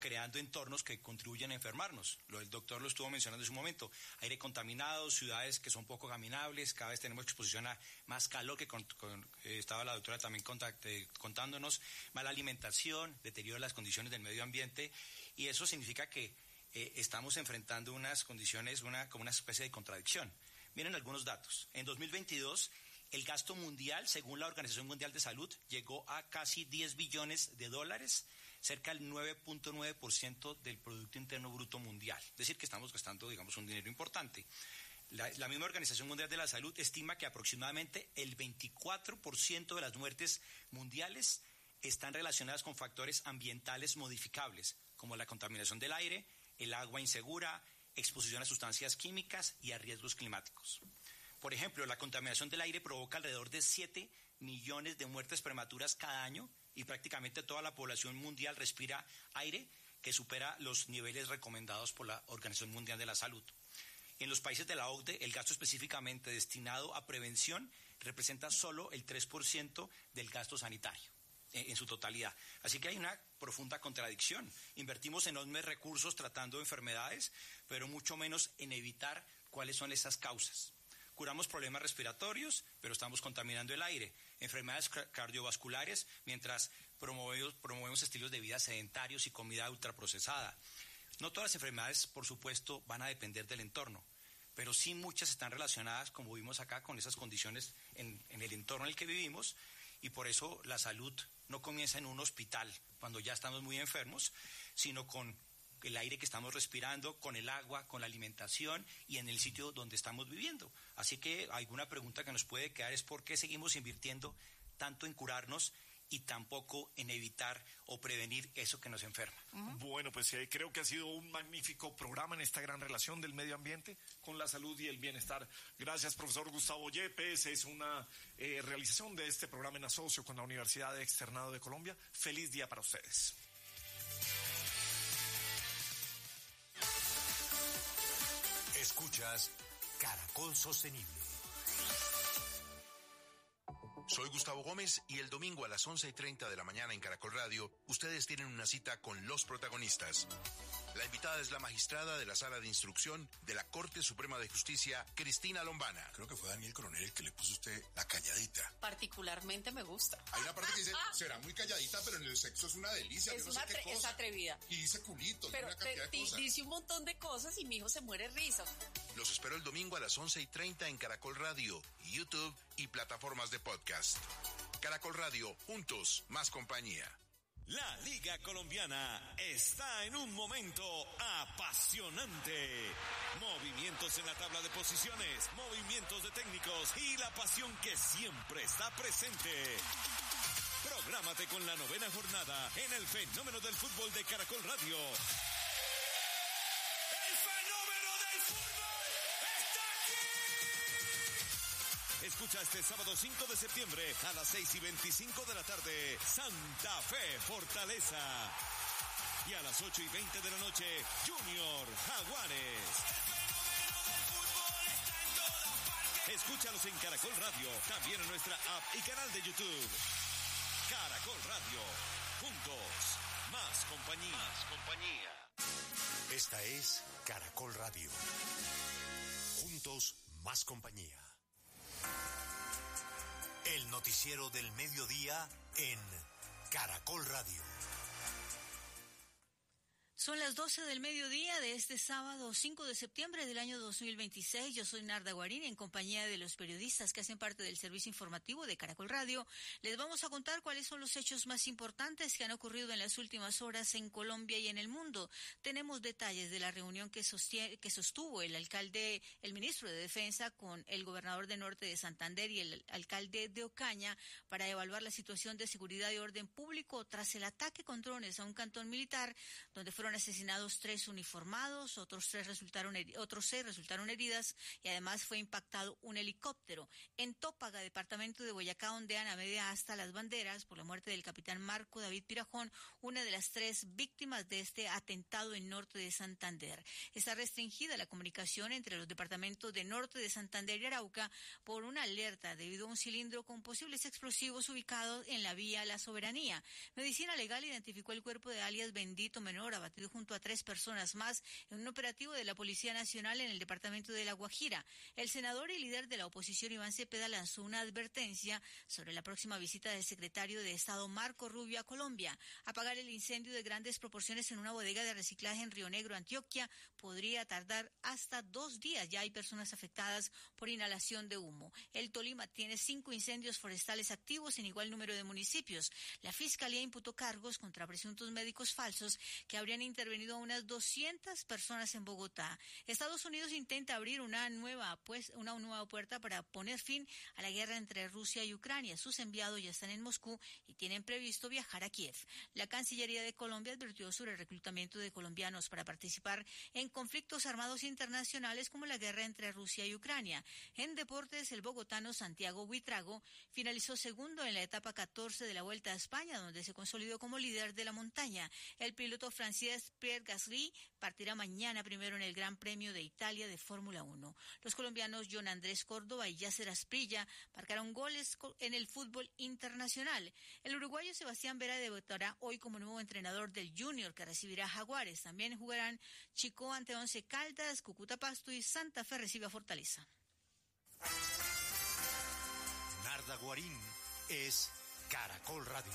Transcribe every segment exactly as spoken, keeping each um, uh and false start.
creando entornos que contribuyen a enfermarnos. Lo, el doctor lo estuvo mencionando en su momento. Aire contaminado, ciudades que son poco caminables, cada vez tenemos exposición a más calor, que con, con, eh, estaba la doctora también contact, eh, contándonos, mala alimentación, deterioro de las condiciones del medio ambiente, y eso significa que eh, estamos enfrentando unas condiciones, una, como una especie de contradicción. Miren algunos datos. En dos mil veintidós, el gasto mundial, según la Organización Mundial de Salud, llegó a casi diez billones de dólares, cerca del nueve punto nueve por ciento del Producto Interno Bruto Mundial. Es decir, que estamos gastando, digamos, un dinero importante. La, la misma Organización Mundial de la Salud estima que aproximadamente el veinticuatro por ciento de las muertes mundiales están relacionadas con factores ambientales modificables, como la contaminación del aire, el agua insegura, exposición a sustancias químicas y a riesgos climáticos. Por ejemplo, la contaminación del aire provoca alrededor de siete millones de muertes prematuras cada año, y prácticamente toda la población mundial respira aire que supera los niveles recomendados por la Organización Mundial de la Salud. En los países de la O C D E, el gasto específicamente destinado a prevención representa solo el tres por ciento del gasto sanitario en su totalidad. Así que hay una profunda contradicción. Invertimos enormes recursos tratando enfermedades, pero mucho menos en evitar cuáles son esas causas. Curamos problemas respiratorios, pero estamos contaminando el aire. Enfermedades cardiovasculares, mientras promovemos, promovemos estilos de vida sedentarios y comida ultraprocesada. No todas las enfermedades, por supuesto, van a depender del entorno, pero sí muchas están relacionadas, como vimos acá, con esas condiciones en, en el entorno en el que vivimos, y por eso la salud no comienza en un hospital cuando ya estamos muy enfermos, sino con el aire que estamos respirando, con el agua, con la alimentación y en el sitio donde estamos viviendo. Así que alguna pregunta que nos puede quedar es ¿por qué seguimos invirtiendo tanto en curarnos y tampoco en evitar o prevenir eso que nos enferma? Uh-huh. Bueno, pues eh, creo que ha sido un magnífico programa en esta gran relación del medio ambiente con la salud y el bienestar. Gracias, profesor Gustavo Yepes. Es una eh, realización de este programa en asocio con la Universidad Externado de Colombia. Feliz día para ustedes. Escuchas Caracol Sostenible. Soy Gustavo Gómez y el domingo a las once y treinta de la mañana en Caracol Radio, ustedes tienen una cita con los protagonistas. La invitada es la magistrada de la Sala de Instrucción de la Corte Suprema de Justicia, Cristina Lombana. Creo que fue Daniel Coronel el que le puso a usted la calladita. Particularmente me gusta. Hay una parte que dice, será muy calladita, pero en el sexo es una delicia. Es, yo no una sé qué cosa. Es atrevida. Y dice culito, pero y una cantidad te, de cosas. Dice un montón de cosas y mi hijo se muere de risa. Los espero el domingo a las once y treinta en Caracol Radio, YouTube y plataformas de podcast. Caracol Radio, juntos, más compañía. La Liga Colombiana está en un momento apasionante. Movimientos en la tabla de posiciones, movimientos de técnicos y la pasión que siempre está presente. Prográmate con la novena jornada en el fenómeno del fútbol de Caracol Radio. ¡El fenómeno del fútbol está aquí! Escucha este sábado cinco de septiembre a las seis y veinticinco de la tarde, Santa Fe Fortaleza. Y a las ocho y veinte de la noche, Junior Jaguares. Escúchalos en Caracol Radio, también en nuestra app y canal de YouTube. Caracol Radio, juntos, más compañía. Más compañía. Esta es Caracol Radio. Juntos, más compañía. El noticiero del mediodía en Caracol Radio. Son las doce del mediodía de este sábado cinco de septiembre del año dos mil veintiséis. Yo soy Narda Guarín, en compañía de los periodistas que hacen parte del servicio informativo de Caracol Radio. Les vamos a contar cuáles son los hechos más importantes que han ocurrido en las últimas horas en Colombia y en el mundo. Tenemos detalles de la reunión que, sostiene, que sostuvo el alcalde, el ministro de Defensa con el gobernador de Norte de Santander y el alcalde de Ocaña para evaluar la situación de seguridad y orden público tras el ataque con drones a un cantón militar donde fueron Fueron asesinados tres uniformados, otros tres resultaron heri- otros seis resultaron heridas y además fue impactado un helicóptero en Tópaga, departamento de Boyacá, ondean a media asta las banderas por la muerte del capitán Marco David Pirajón, una de las tres víctimas de este atentado en norte de Santander. Está restringida la comunicación entre los departamentos de norte de Santander y Arauca por una alerta debido a un cilindro con posibles explosivos ubicados en la vía La Soberanía. Medicina Legal identificó el cuerpo de alias Bendito Menor, abatido junto a tres personas más en un operativo de la Policía Nacional en el departamento de La Guajira. El senador y líder de la oposición Iván Cepeda lanzó una advertencia sobre la próxima visita del secretario de Estado Marco Rubio a Colombia. Apagar el incendio de grandes proporciones en una bodega de reciclaje en Río Negro, Antioquia, podría tardar hasta dos días. Ya hay personas afectadas por inhalación de humo. El Tolima tiene cinco incendios forestales activos en igual número de municipios. La Fiscalía imputó cargos contra presuntos médicos falsos que habrían intervenido a unas doscientas personas en Bogotá. Estados Unidos intenta abrir una nueva, pues, una nueva puerta para poner fin a la guerra entre Rusia y Ucrania. Sus enviados ya están en Moscú y tienen previsto viajar a Kiev. La Cancillería de Colombia advirtió sobre el reclutamiento de colombianos para participar en conflictos armados internacionales como la guerra entre Rusia y Ucrania. En deportes, el bogotano Santiago Buitrago finalizó segundo en la etapa catorce de la Vuelta a España, donde se consolidó como líder de la montaña. El piloto francés Pierre Gasly partirá mañana primero en el Gran Premio de Italia de Fórmula uno. Los colombianos John Andrés Córdoba y Yasser Asprilla marcaron goles en el fútbol internacional. El uruguayo Sebastián Vera debutará hoy como nuevo entrenador del Junior, que recibirá a Jaguares. También jugarán Chico ante Once Caldas, Cúcuta Pasto y Santa Fe recibe a Fortaleza. Narda Guarín es Caracol Radio.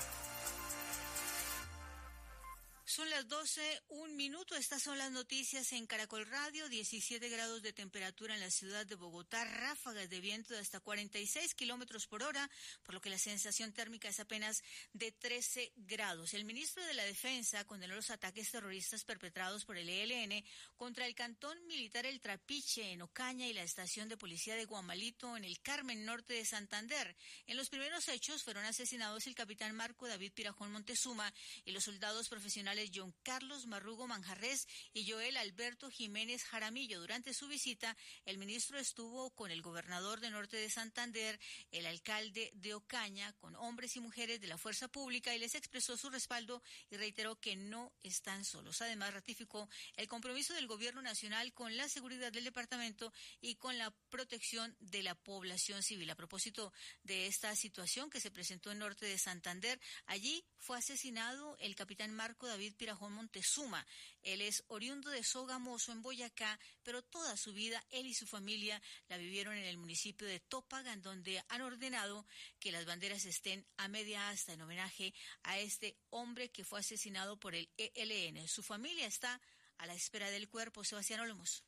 Son las doce, un minuto. Estas son las noticias en Caracol Radio. diecisiete grados de temperatura en la ciudad de Bogotá, ráfagas de viento de hasta cuarenta y seis kilómetros por hora, por lo que la sensación térmica es apenas de trece grados. El ministro de la Defensa condenó los ataques terroristas perpetrados por el E L N contra el cantón militar El Trapiche en Ocaña y la estación de policía de Guamalito en el Carmen Norte de Santander. En los primeros hechos fueron asesinados el capitán Marco David Pirajón Montezuma y los soldados profesionales John Carlos Marrugo Manjarres y Joel Alberto Jiménez Jaramillo. Durante su visita, el ministro estuvo con el gobernador de Norte de Santander, el alcalde de Ocaña, con hombres y mujeres de la fuerza pública y les expresó su respaldo y reiteró que no están solos. Además, ratificó el compromiso del gobierno nacional con la seguridad del departamento y con la protección de la población civil. A propósito de esta situación que se presentó en Norte de Santander, allí fue asesinado el capitán Marco David Pirajón Montezuma. Él es oriundo de Sogamoso, en Boyacá, pero toda su vida él y su familia la vivieron en el municipio de Tópaga, en donde han ordenado que las banderas estén a media asta en homenaje a este hombre que fue asesinado por el E L N. Su familia está a la espera del cuerpo. Sebastián Olmos.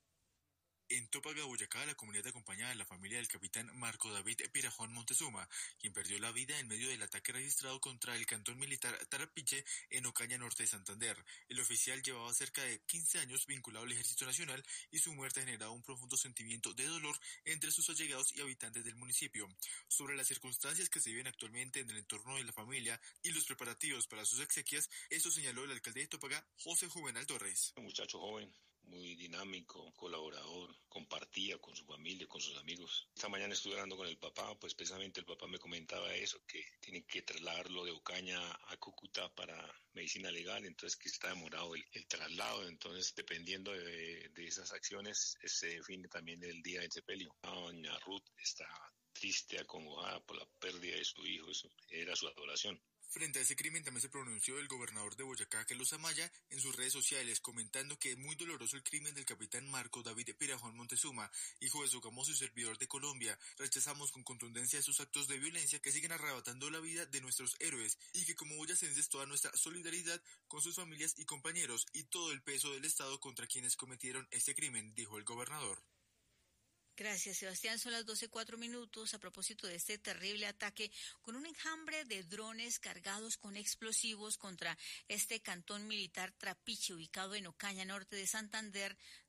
En Tópaga, Boyacá, la comunidad acompaña a la familia del capitán Marco David Pirajón Montezuma, quien perdió la vida en medio del ataque registrado contra el cantón militar Trapiche en Ocaña, norte de Santander. El oficial llevaba cerca de quince años vinculado al Ejército Nacional y su muerte ha generado un profundo sentimiento de dolor entre sus allegados y habitantes del municipio. Sobre las circunstancias que se viven actualmente en el entorno de la familia y los preparativos para sus exequias, eso señaló el alcalde de Tópaga, José Juvenal Torres. Un muchacho joven, muy dinámico, colaborador, compartía con su familia, con sus amigos. Esta mañana estuve hablando con el papá, pues precisamente el papá me comentaba eso, que tienen que trasladarlo de Ocaña a Cúcuta para medicina legal, entonces que está demorado el, el traslado, entonces dependiendo de, de esas acciones se define también el día del sepelio. Doña Ruth está triste, acongojada por la pérdida de su hijo, eso era su adoración. Frente a ese crimen también se pronunció el gobernador de Boyacá, Carlos Amaya, en sus redes sociales, comentando que es muy doloroso el crimen del capitán Marco David Pirajón Montezuma, hijo de Sogamoso y servidor de Colombia. Rechazamos con contundencia esos actos de violencia que siguen arrebatando la vida de nuestros héroes y que como boyacenses toda nuestra solidaridad con sus familias y compañeros y todo el peso del Estado contra quienes cometieron este crimen, dijo el gobernador. Gracias, Sebastián. Son las doce, cuatro minutos. A propósito de este terrible ataque con un enjambre de drones cargados con explosivos contra este cantón militar Trapiche, ubicado en Ocaña, norte de Santander,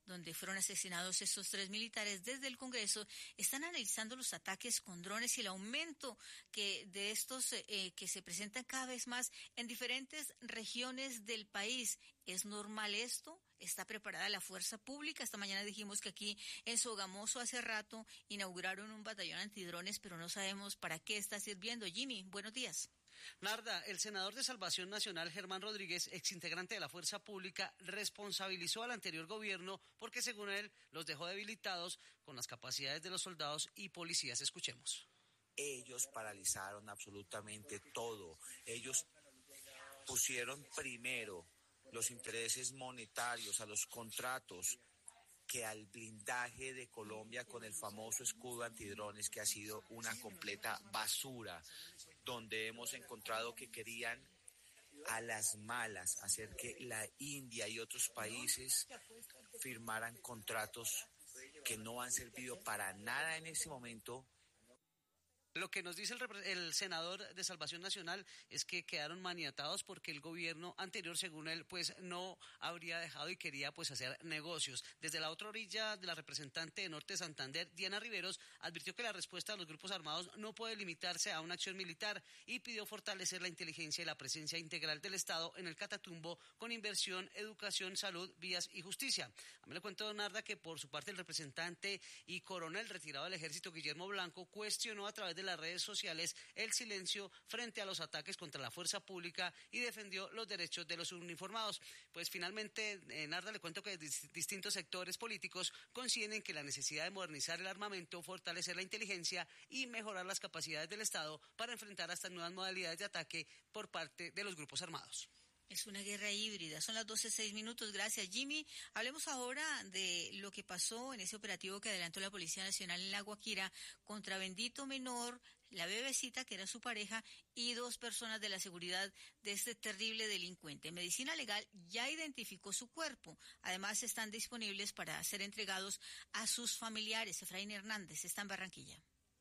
donde fueron asesinados estos tres militares, desde el Congreso están analizando los ataques con drones y el aumento que de estos eh, que se presentan cada vez más en diferentes regiones del país. ¿Es normal esto? ¿Está preparada la fuerza pública? Esta mañana dijimos que aquí en Sogamoso hace rato inauguraron un batallón antidrones, pero no sabemos para qué está sirviendo. Jimmy, buenos días. Narda, el senador de Salvación Nacional, Germán Rodríguez, exintegrante de la Fuerza Pública, responsabilizó al anterior gobierno porque, según él, los dejó debilitados con las capacidades de los soldados y policías. Escuchemos. Ellos paralizaron absolutamente todo. Ellos pusieron primero los intereses monetarios a los contratos que al blindaje de Colombia con el famoso escudo antidrones, que ha sido una completa basura, donde hemos encontrado que querían a las malas hacer que la India y otros países firmaran contratos que no han servido para nada en este momento. Lo que nos dice el, el senador de Salvación Nacional es que quedaron maniatados porque el gobierno anterior, según él, pues no habría dejado y quería pues hacer negocios. Desde la otra orilla de la representante de Norte Santander, Diana Riveros, advirtió que la respuesta de los grupos armados no puede limitarse a una acción militar y pidió fortalecer la inteligencia y la presencia integral del Estado en el Catatumbo con inversión, educación, salud, vías y justicia. A mí le cuento, don Narda, que por su parte el representante y coronel retirado del Ejército, Guillermo Blanco, cuestionó a través de las redes sociales el silencio frente a los ataques contra la fuerza pública y defendió los derechos de los uniformados. Pues finalmente, eh, Narda, le cuento que dis- distintos sectores políticos coinciden en que la necesidad de modernizar el armamento, fortalecer la inteligencia y mejorar las capacidades del Estado para enfrentar a estas nuevas modalidades de ataque por parte de los grupos armados. Es una guerra híbrida. Son las doce seis minutos. Gracias, Jimmy. Hablemos ahora de lo que pasó en ese operativo que adelantó la Policía Nacional en La Guajira contra Bendito Menor, la bebecita que era su pareja y dos personas de la seguridad de este terrible delincuente. Medicina Legal ya identificó su cuerpo. Además, están disponibles para ser entregados a sus familiares. Efraín Hernández está en Barranquilla.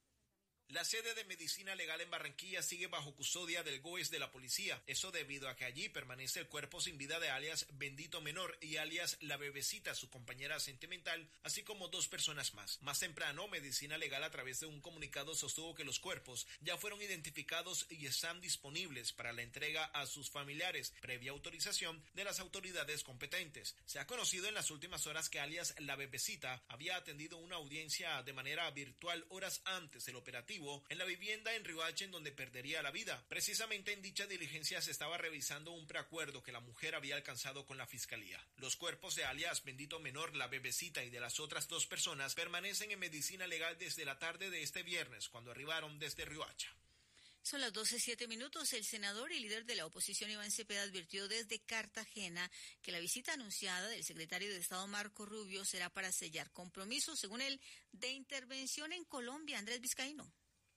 La sede de Medicina Legal en Barranquilla sigue bajo custodia del G O E S de la policía. Eso debido a que allí permanece el cuerpo sin vida de alias Bendito Menor y alias La Bebecita, su compañera sentimental, así como dos personas más. Más temprano, Medicina Legal a través de un comunicado sostuvo que los cuerpos ya fueron identificados y están disponibles para la entrega a sus familiares, previa autorización de las autoridades competentes. Se ha conocido en las últimas horas que alias La Bebecita había atendido una audiencia de manera virtual horas antes del operativo en la vivienda en Riohacha en donde perdería la vida. Precisamente en dicha diligencia se estaba revisando un preacuerdo que la mujer había alcanzado con la fiscalía. Los cuerpos de alias Bendito Menor, La Bebecita y de las otras dos personas permanecen en Medicina Legal desde la tarde de este viernes, cuando arribaron desde Riohacha. Son las doce siete minutos. El senador y líder de la oposición, Iván Cepeda, advirtió desde Cartagena que la visita anunciada del secretario de Estado, Marco Rubio, será para sellar compromisos, según él, de intervención en Colombia. Andrés Vizcaíno.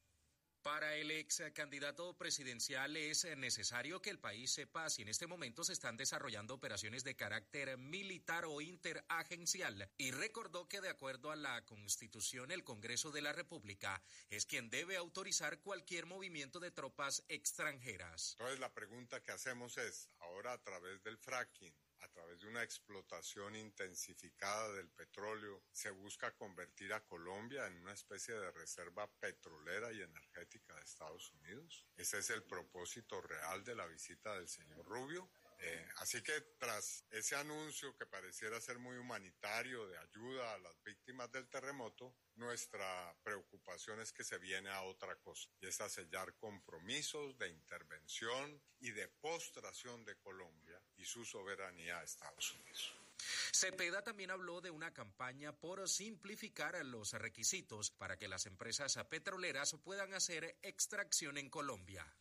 Para el ex candidato presidencial es necesario que el país sepa si en este momento se están desarrollando operaciones de carácter militar o interagencial y recordó que de acuerdo a la Constitución el Congreso de la República es quien debe autorizar cualquier movimiento de tropas extranjeras. Entonces la pregunta que hacemos es, ahora a través del fracking, a través de una explotación intensificada del petróleo, se busca convertir a Colombia en una especie de reserva petrolera y energética de Estados Unidos. Ese es el propósito real de la visita del señor Rubio. Eh, así que tras ese anuncio que pareciera ser muy humanitario de ayuda a las víctimas del terremoto, nuestra preocupación es que se viene a otra cosa, y es a sellar compromisos de intervención y de postración de Colombia y su soberanía a Estados Unidos. Cepeda también habló de una campaña por simplificar los requisitos para que las empresas petroleras puedan hacer extracción en Colombia.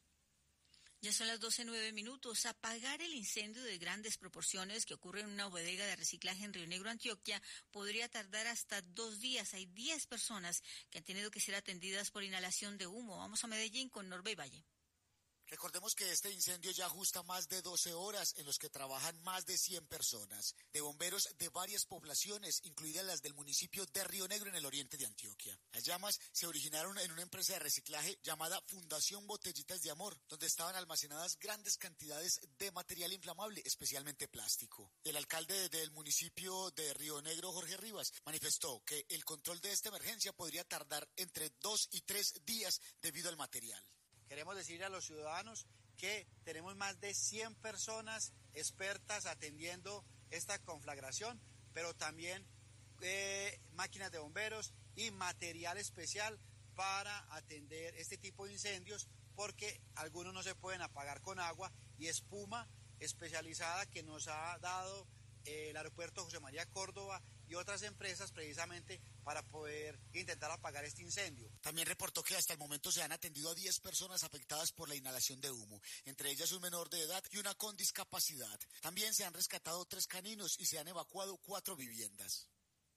Ya son las doce nueve minutos. Apagar el incendio de grandes proporciones que ocurre en una bodega de reciclaje en Río Negro, Antioquia, podría tardar hasta dos días. Hay diez personas que han tenido que ser atendidas por inhalación de humo. Vamos a Medellín con Norbey Valle. Recordemos que este incendio ya ajusta más de doce horas en los que trabajan más de cien personas, de bomberos de varias poblaciones, incluidas las del municipio de Río Negro en el oriente de Antioquia. Las llamas se originaron en una empresa de reciclaje llamada Fundación Botellitas de Amor, donde estaban almacenadas grandes cantidades de material inflamable, especialmente plástico. El alcalde del municipio de Río Negro, Jorge Rivas, manifestó que el control de esta emergencia podría tardar entre dos y tres días debido al material. Queremos decirle a los ciudadanos que tenemos más de cien personas expertas atendiendo esta conflagración, pero también eh, máquinas de bomberos y material especial para atender este tipo de incendios, porque algunos no se pueden apagar con agua y espuma especializada que nos ha dado eh, el aeropuerto José María Córdoba y otras empresas precisamente para poder intentar apagar este incendio. También reportó que hasta el momento se han atendido a diez personas afectadas por la inhalación de humo, entre ellas un menor de edad y una con discapacidad. También se han rescatado tres caninos y se han evacuado cuatro viviendas.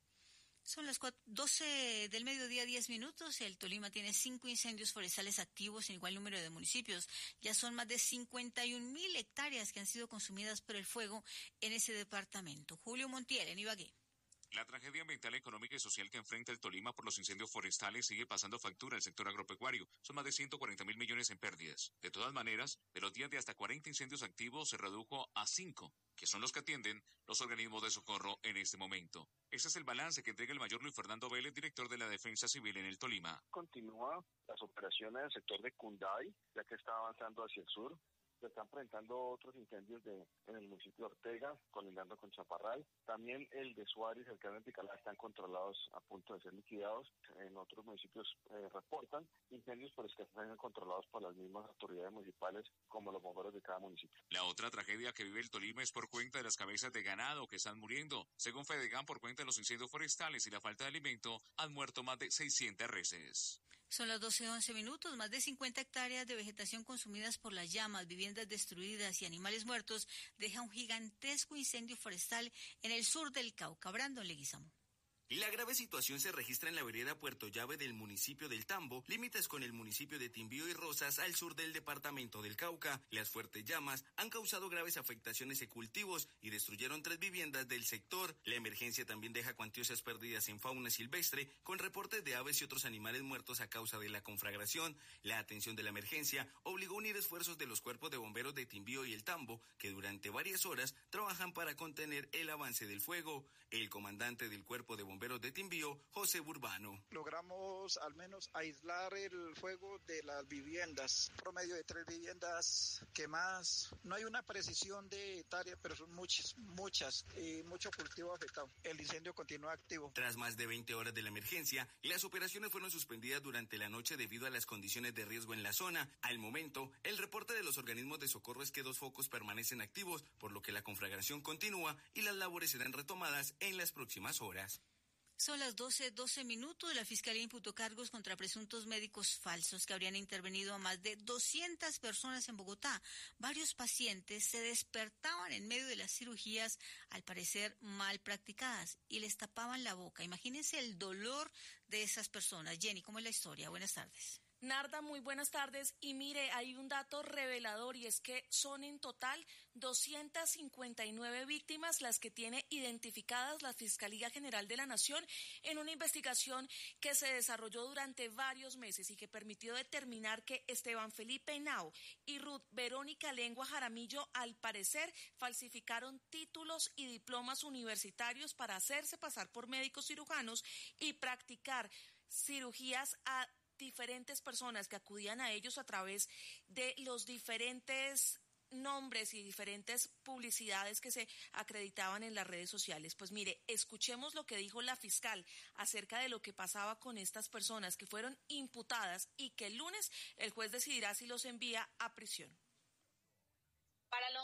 Son las doce del mediodía, diez minutos. El Tolima tiene cinco incendios forestales activos en igual número de municipios. Ya son más de cincuenta y un mil hectáreas que han sido consumidas por el fuego en ese departamento. Julio Montiel, en Ibagué. La tragedia ambiental, económica y social que enfrenta el Tolima por los incendios forestales sigue pasando factura al sector agropecuario. Son más de ciento cuarenta mil millones en pérdidas. De todas maneras, de los días de hasta cuarenta incendios activos se redujo a cinco, que son los que atienden los organismos de socorro en este momento. Ese es el balance que entrega el mayor Luis Fernando Vélez, director de la Defensa Civil en el Tolima. Continúa las operaciones del sector de Cunday, ya que está avanzando hacia el sur. Se están presentando otros incendios de, en el municipio de Ortega, colindando con Chaparral. También el de Suárez y el Carmen Picalá están controlados a punto de ser liquidados. En otros municipios eh, reportan incendios, pero es que están controlados por las mismas autoridades municipales, como los bomberos de cada municipio. La otra tragedia que vive el Tolima es por cuenta de las cabezas de ganado que están muriendo. Según Fedegan, por cuenta de los incendios forestales y la falta de alimento, han muerto más de seiscientas reses. Son las doce once minutos. Más de cincuenta hectáreas de vegetación consumidas por las llamas, viviendas destruidas y animales muertos deja un gigantesco incendio forestal en el sur del Cauca. Brandon Leguizamo. La grave situación se registra en la vereda Puerto Llave del municipio del Tambo, límites con el municipio de Timbío y Rosas al sur del departamento del Cauca. Las fuertes llamas han causado graves afectaciones en cultivos y destruyeron tres viviendas del sector. La emergencia también deja cuantiosas pérdidas en fauna silvestre, con reportes de aves y otros animales muertos a causa de la conflagración. La atención de la emergencia obligó a unir esfuerzos de los cuerpos de bomberos de Timbío y el Tambo, que durante varias horas trabajan para contener el avance del fuego. El comandante del cuerpo de bomberos de Timbío, José Burbano. Logramos al menos aislar el fuego de las viviendas, promedio de tres viviendas quemadas. No hay una precisión de hectáreas, pero son muchas, muchas, y mucho cultivo afectado. El incendio continúa activo. Tras más de veinte horas de la emergencia, las operaciones fueron suspendidas durante la noche debido a las condiciones de riesgo en la zona. Al momento, el reporte de los organismos de socorro es que dos focos permanecen activos, por lo que la conflagración continúa y las labores serán retomadas en las próximas horas. Son las doce doce minutos. La Fiscalía imputó cargos contra presuntos médicos falsos que habrían intervenido a más de doscientas personas en Bogotá. Varios pacientes se despertaban en medio de las cirugías, al parecer mal practicadas, y les tapaban la boca. Imagínense el dolor de esas personas. Jenny, ¿cómo es la historia? Buenas tardes. Narda, muy buenas tardes. Y mire, hay un dato revelador y es que son en total doscientas cincuenta y nueve víctimas las que tiene identificadas la Fiscalía General de la Nación en una investigación que se desarrolló durante varios meses y que permitió determinar que Esteban Felipe Henao y Ruth Verónica Lengua Jaramillo al parecer falsificaron títulos y diplomas universitarios para hacerse pasar por médicos cirujanos y practicar cirugías a diferentes personas que acudían a ellos a través de los diferentes nombres y diferentes publicidades que se acreditaban en las redes sociales. Pues mire, escuchemos lo que dijo la fiscal acerca de lo que pasaba con estas personas que fueron imputadas y que el lunes el juez decidirá si los envía a prisión. Para el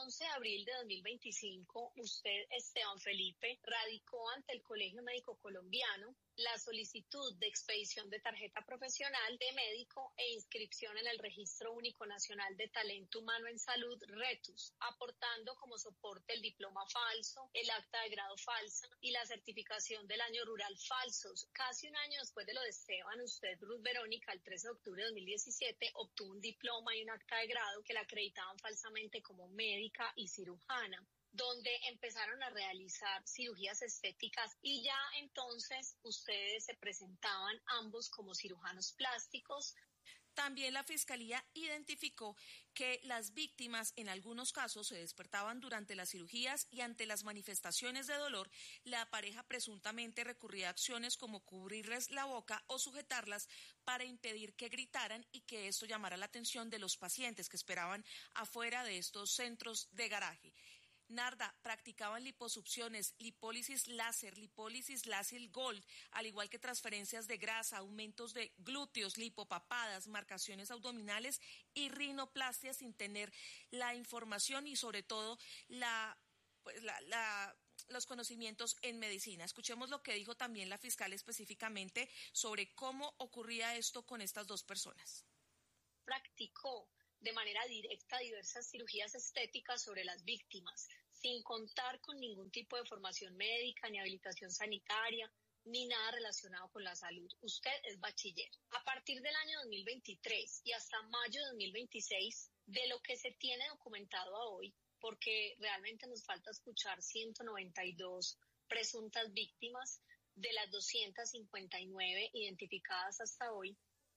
once de abril de dos mil veinticinco, usted, Esteban Felipe, radicó ante el Colegio Médico Colombiano la solicitud de expedición de tarjeta profesional de médico e inscripción en el Registro Único Nacional de Talento Humano en Salud, RETUS, aportando como soporte el diploma falso, el acta de grado falsa y la certificación del año rural falsos. Casi un año después de lo de Esteban, usted, Ruth Verónica, el trece de octubre de dos mil diecisiete, obtuvo un diploma y un acta de grado que la acreditaban falsamente como médica y cirujana, donde empezaron a realizar cirugías estéticas y ya entonces ustedes se presentaban ambos como cirujanos plásticos. También la Fiscalía identificó que las víctimas en algunos casos se despertaban durante las cirugías y ante las manifestaciones de dolor, la pareja presuntamente recurría a acciones como cubrirles la boca o sujetarlas para impedir que gritaran y que esto llamara la atención de los pacientes que esperaban afuera de estos centros de garaje. Narda, practicaban liposucciones, lipólisis láser, lipólisis láser Gold, al igual que transferencias de grasa, aumentos de glúteos, lipopapadas, marcaciones abdominales y rinoplastia sin tener la información y sobre todo la, pues, la, la los conocimientos en medicina. Escuchemos lo que dijo también la fiscal específicamente sobre cómo ocurría esto con estas dos personas. Practicó de manera directa diversas cirugías estéticas sobre las víctimas, sin contar con ningún tipo de formación médica, ni habilitación sanitaria, ni nada relacionado con la salud. Usted es bachiller. A partir del año dos mil veintitrés y hasta mayo de dos mil veintiséis, de lo que se tiene documentado a hoy, porque realmente nos falta escuchar ciento noventa y dos presuntas víctimas de las doscientas cincuenta y nueve identificadas hasta hoy,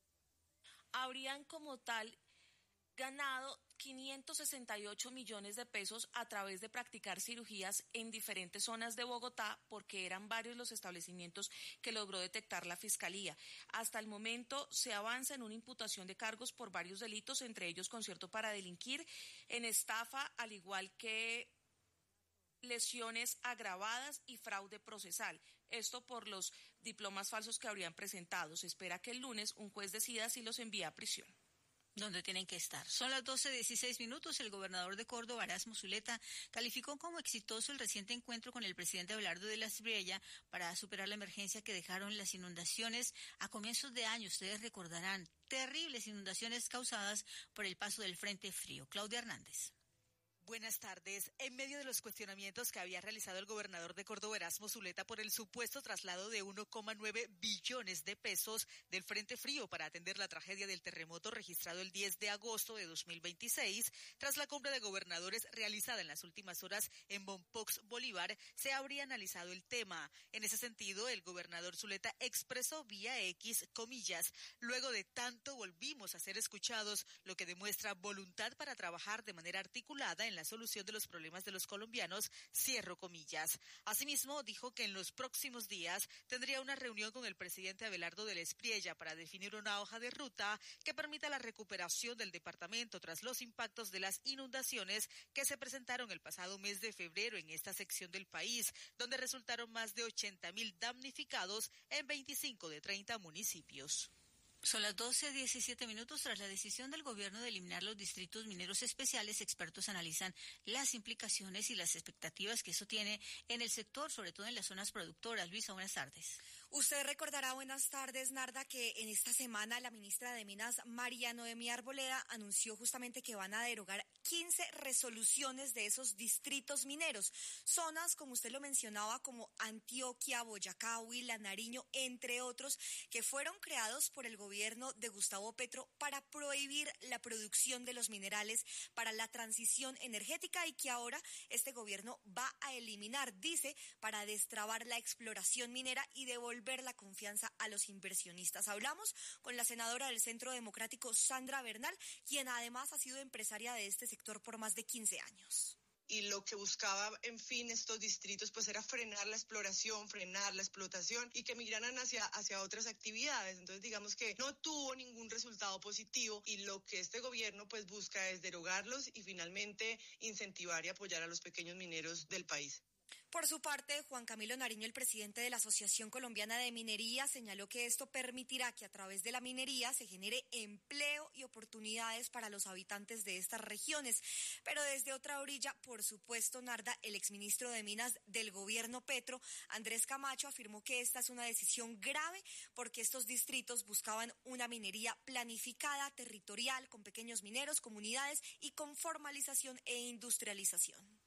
habrían como tal ganado quinientos sesenta y ocho millones de pesos a través de practicar cirugías en diferentes zonas de Bogotá, porque eran varios los establecimientos que logró detectar la Fiscalía. Hasta el momento se avanza en una imputación de cargos por varios delitos, entre ellos concierto para delinquir, en estafa, al igual que lesiones agravadas y fraude procesal. Esto por los diplomas falsos que habrían presentado. Se espera que el lunes un juez decida si los envía a prisión. Donde tienen que estar. Son las doce dieciséis minutos. El gobernador de Córdoba, Erasmo Zuleta, calificó como exitoso el reciente encuentro con el presidente Abelardo de la Espriella para superar la emergencia que dejaron las inundaciones a comienzos de año. Ustedes recordarán, terribles inundaciones causadas por el paso del Frente Frío. Claudia Hernández. Buenas tardes. En medio de los cuestionamientos que había realizado el gobernador de Córdoba, Erasmo Zuleta, por el supuesto traslado de uno coma nueve billones de pesos del Frente Frío para atender la tragedia del terremoto registrado el diez de agosto de dos mil veintiséis, tras la cumbre de gobernadores realizada en las últimas horas en Mompox, Bolívar, se habría analizado el tema. En ese sentido, el gobernador Zuleta expresó vía X, comillas, luego de tanto volvimos a ser escuchados, lo que demuestra voluntad para trabajar de manera articulada en la solución de los problemas de los colombianos, cierro comillas. Asimismo, dijo que en los próximos días tendría una reunión con el presidente Abelardo de la Espriella para definir una hoja de ruta que permita la recuperación del departamento tras los impactos de las inundaciones que se presentaron el pasado mes de febrero en esta sección del país, donde resultaron más de ochenta mil damnificados en veinticinco de treinta municipios. Son las doce diecisiete minutos. Tras la decisión del gobierno de eliminar los distritos mineros especiales, expertos analizan las implicaciones y las expectativas que eso tiene en el sector, sobre todo en las zonas productoras. Luisa, buenas tardes. Usted recordará, buenas tardes, Narda, que en esta semana la ministra de Minas, María Noemí Arboleda, anunció justamente que van a derogar quince resoluciones de esos distritos mineros. Zonas, como usted lo mencionaba, como Antioquia, Boyacá, Huila, Nariño, entre otros, que fueron creados por el gobierno de Gustavo Petro para prohibir la producción de los minerales para la transición energética y que ahora este gobierno va a eliminar, dice, para destrabar la exploración minera y devolver la confianza a los inversionistas. Hablamos con la senadora del Centro Democrático, Sandra Bernal, quien además ha sido empresaria de este sector por más de quince años. Y lo que buscaba, en fin, estos distritos, pues era frenar la exploración, frenar la explotación y que migraran hacia, hacia otras actividades. Entonces, digamos que no tuvo ningún resultado positivo y lo que este gobierno pues busca es derogarlos y finalmente incentivar y apoyar a los pequeños mineros del país. Por su parte, Juan Camilo Nariño, el presidente de la Asociación Colombiana de Minería, señaló que esto permitirá que a través de la minería se genere empleo y oportunidades para los habitantes de estas regiones. Pero desde otra orilla, por supuesto, Narda, el exministro de Minas del gobierno Petro, Andrés Camacho, afirmó que esta es una decisión grave porque estos distritos buscaban una minería planificada, territorial, con pequeños mineros, comunidades y con formalización e industrialización.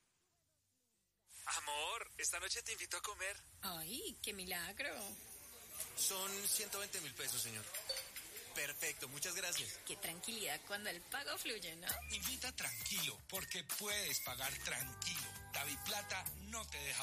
Amor, esta noche te invito a comer. Ay, qué milagro. Son ciento veinte mil pesos, señor. Perfecto, muchas gracias. Qué tranquilidad cuando el pago fluye, ¿no? Invita tranquilo, porque puedes pagar tranquilo. DaviPlata no te deja